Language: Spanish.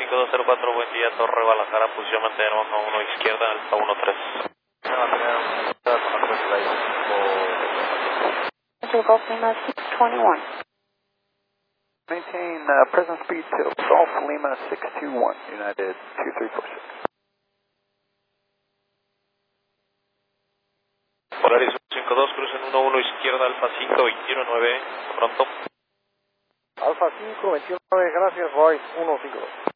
5204, buen día, Torre Guadalajara, posición mantener baja 1 izquierda, Alfa 13. Golf Lima 621. Maintain present speed to Golf Lima 621, United 2346. Polaris 52, crucen 11 izquierda, Alfa 5, 219, pronto. Alfa 5, 29, gracias, Roy, 152.